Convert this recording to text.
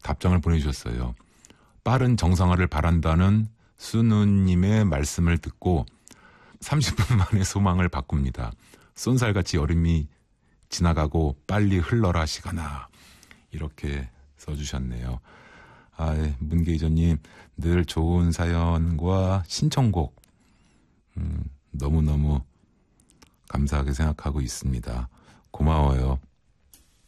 답장을 보내주셨어요. 빠른 정상화를 바란다는 수누님의 말씀을 듣고 30분 만에 소망을 바꿉니다. 쏜살같이 여름이 지나가고 빨리 흘러라 시간아. 이렇게 써주셨네요. 문계이저님 늘 좋은 사연과 신청곡 너무너무 감사하게 생각하고 있습니다. 고마워요.